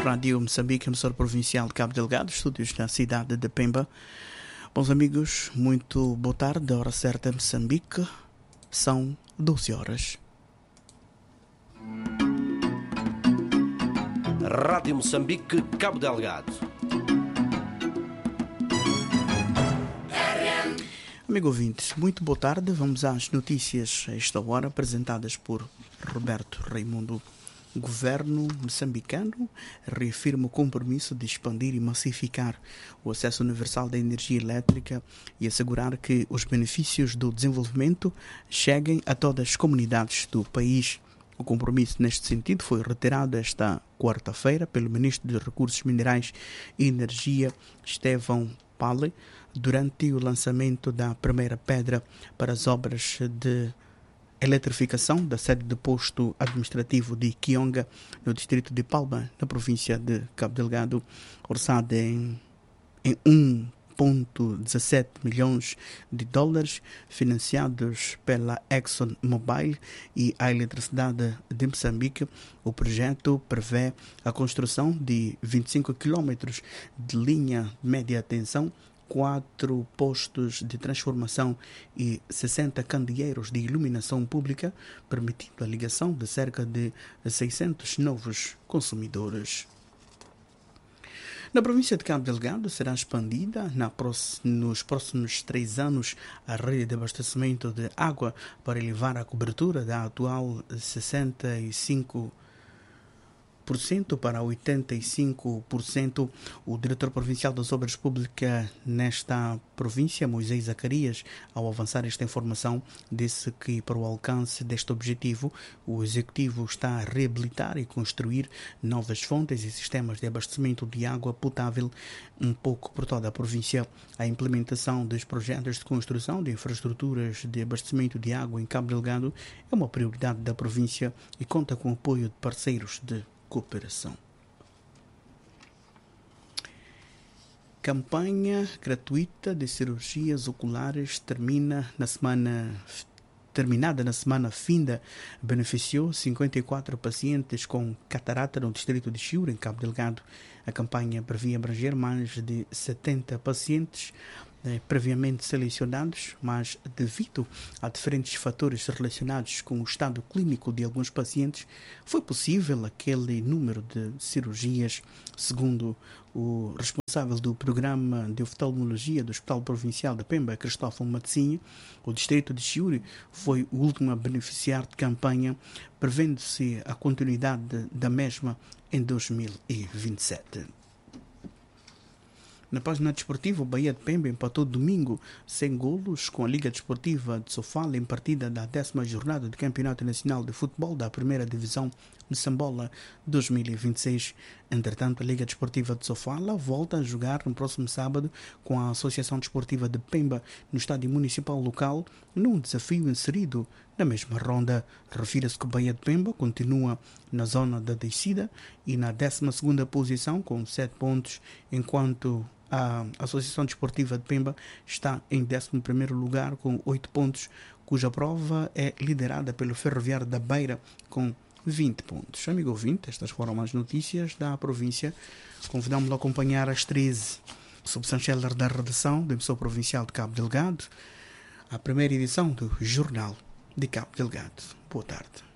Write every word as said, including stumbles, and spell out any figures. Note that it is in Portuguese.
Rádio Moçambique, emissora provincial de Cabo Delgado, estúdios na cidade de Pemba. Bons amigos, muito boa tarde, hora certa em Moçambique, são doze horas. Rádio Moçambique, Cabo Delgado. Amigo ouvinte, muito boa tarde. Vamos às notícias a esta hora, apresentadas por Roberto Raimundo. O governo moçambicano reafirma o compromisso de expandir e massificar o acesso universal da energia elétrica e assegurar que os benefícios do desenvolvimento cheguem a todas as comunidades do país. O compromisso neste sentido foi reiterado esta quarta-feira pelo Ministro dos Recursos Minerais e Energia, Estevão Pale, durante o lançamento da primeira pedra para as obras de eletrificação da sede do posto administrativo de Kionga, no distrito de Palma, na província de Cabo Delgado, orçada em, em um vírgula dezassete milhões de dólares, financiados pela ExxonMobil e a Eletricidade de Moçambique. O projeto prevê a construção de vinte e cinco quilômetros de linha de média tensão, quatro postos de transformação e sessenta candeeiros de iluminação pública, permitindo a ligação de cerca de seiscentos novos consumidores. Na província de Cabo Delgado será expandida na, nos próximos três anos a rede de abastecimento de água para elevar a cobertura da atual sessenta e cinco por cento para oitenta e cinco por cento. O diretor provincial das obras públicas nesta província, Moisés Zacarias, ao avançar esta informação, disse que para o alcance deste objetivo o executivo está a reabilitar e construir novas fontes e sistemas de abastecimento de água potável um pouco por toda a província. A implementação dos projetos de construção de infraestruturas de abastecimento de água em Cabo Delgado é uma prioridade da província e conta com o apoio de parceiros de cooperação. Campanha gratuita de cirurgias oculares termina na semana terminada na semana finda, beneficiou cinquenta e quatro pacientes com catarata no distrito de Chiure, em Cabo Delgado. A campanha previa abranger mais de setenta pacientes eh, previamente selecionados, mas devido a diferentes fatores relacionados com o estado clínico de alguns pacientes, foi possível aquele número de cirurgias. Segundo o responsável do programa de oftalmologia do Hospital Provincial de Pemba, Cristófão Matzinho, o distrito de Chiure foi o último a beneficiar de campanha, prevendo-se a continuidade da mesma em dois mil e vinte e sete. Na página desportiva, o Bahia de Pemba empatou domingo sem golos com a Liga Desportiva de Sofala em partida da décima jornada do Campeonato Nacional de Futebol da Primeira Divisão de Sambola dois mil e vinte e seis. Entretanto, a Liga Desportiva de Sofala volta a jogar no próximo sábado com a Associação Desportiva de Pemba no estádio municipal local, num desafio inserido na mesma ronda. Refira-se que o Bahia de Pemba continua na zona da descida e na décima segunda posição com sete pontos, enquanto a Associação Desportiva de Pemba está em décimo primeiro lugar com oito pontos, cuja prova é liderada pelo Ferroviário da Beira com vinte pontos. Amigo ouvinte, estas foram as notícias da província. Convidamos-lo a acompanhar às treze, sob chanceler da redação da emissora provincial de Cabo Delgado, a primeira edição do Jornal de Cabo Delgado. Boa tarde.